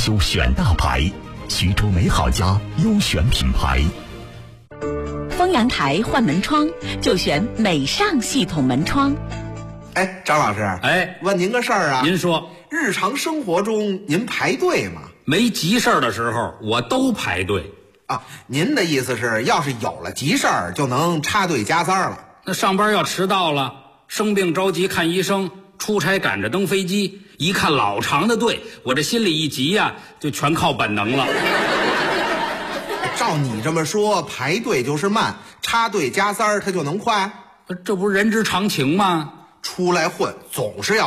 修选大牌，徐州美好家优选品牌。 丰阳台换门窗就选美尚系统门窗。 哎，张老师， 哎， 问您个事儿啊。 您说， 日常生活中您排队吗？ 没急事儿的时候我都排队啊。您的意思是，要是有了急事儿就能插队加塞了？ 那上班要迟到了，生病着急看医生，出差赶着登飞机，一看老长的队，我这心里一急呀，就全靠本能了。 照你这么说，排队就是慢，插队加塞它就能快？ 这不是人之常情吗？ 出来混总是要